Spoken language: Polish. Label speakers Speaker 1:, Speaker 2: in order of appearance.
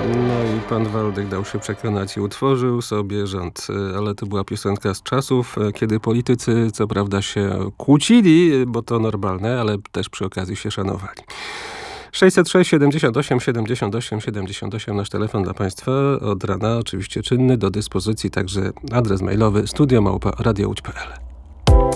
Speaker 1: No i pan Waldek dał się przekonać i utworzył sobie rząd. Ale to była piosenka z czasów, kiedy politycy co prawda się kłócili, bo to normalne, ale też przy okazji się szanowali. 606 78 78 78 nasz telefon dla państwa od rana oczywiście czynny, do dyspozycji także adres mailowy studio@radiołódź.pl.